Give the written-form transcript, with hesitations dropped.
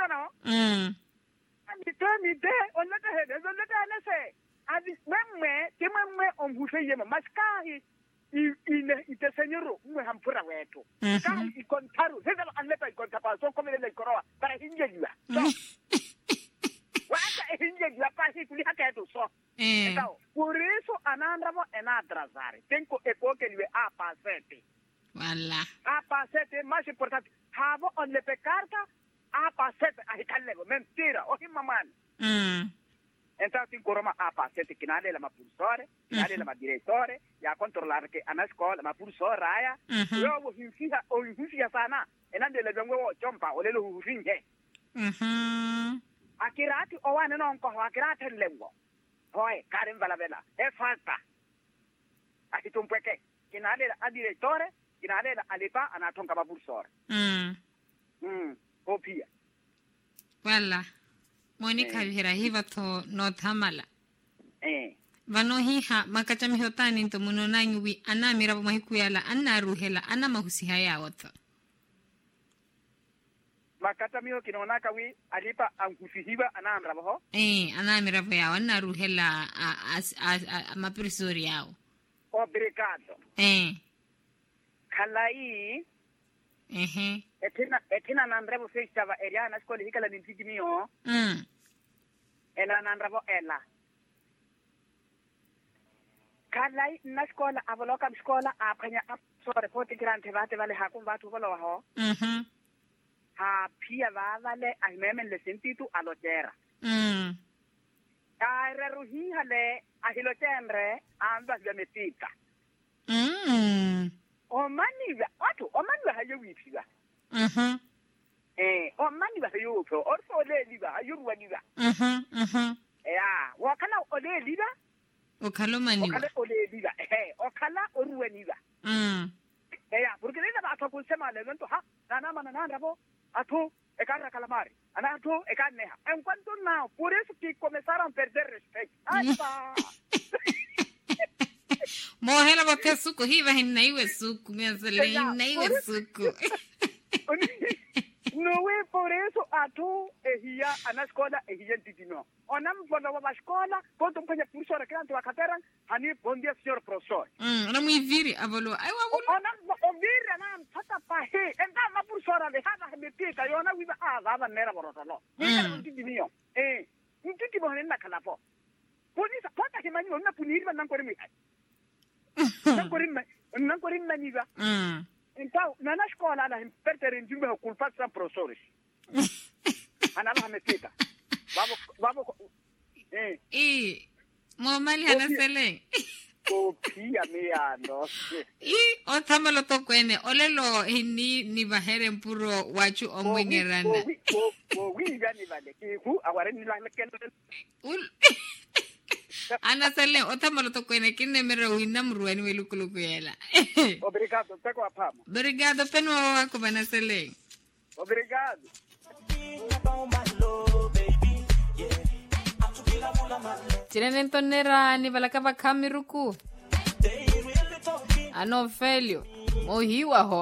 no mi de on la he on la na se abi memme on hu fe yema maskahi ite señoro mwe hampura wetu ka ikontaru sasa anlepa ikontapa so komele le koroa para hinjejwa so waka hinjejwa pasi tuli hakato so então por isso anandramo enadrazare tenko epoke liwe apa sete wala apa sete mais importante havo on le pecarta apa sete ahikallego mentira o himaman então tin coroma apa sete kinale la mapulsore kinale la direttore ya controllare che ana scuola ma pulsore raya yo hinfia sana enande le bengo chompa ole lo hufinje akirati o wana non ko akirati lengo hoy karen valabella e falta akitumpeke kinale la direttore kinale la alepa ana tonka ba pulsore opia wala Monica hira hiva to no thamala vano hiha makachami hotani to munona nyuwi ana mira bo mahikuyala ana ruhela ana mahusi haya wota makachami ho kinona kawi alipa ankufihiba ana amra bo ana mira bo ya ana ruhela a mapirisori yao obrigado kalai etina nandrabo festava eriana scuola hikala nintigi mio ela nandrabo ela kalai na scuola avoloka scuola apanya sore poti grande vate vale hakum vatu volo ho ha pia vale ai memen le sentitu alotera ai ruhi hale ahilotenre amba gametita o maniga hayo wifiga o maniga hayo fo orfo le liga ayurwa liga ya wakala ole liga okalo maniga okala ole liga okala orwa liga ya porque le da to kun sema le vento ha nana mana nana rabo ato e cara calamari anato e canneha en quanto now por eso que começaram a perder respeito Mohela bote suku hiva hinaiwe suku miasele hinaiwe suku no é por eso atu ehia ana escola ehia titino onam quando va escola quando penha professora que anto akateran ani bom dia senhor professor ona muiviri avolo ai wa onam oviri ana pata pahe enda ma professora de hava metita yona wiba ava nera borotalo ni titino ntiti bohne na kalapo polisa pata ke mani onna puniri nan ko remi non corrimma niva então na escola la perder em jumbe culpa são professores ana la metita vamos momali hana sele copia mia no o tamalo to kwene olelo ni bahere mpuro wachu omwengerana wi gani vale ku aware ni la kendo ana sale otamalo to kwene kinne mero wina mruani welukuluku yela obrigado pego apamo obrigado peno wako bana sale obrigado tirenen tonera ni balakava kamiruku ano felio mohiwa ho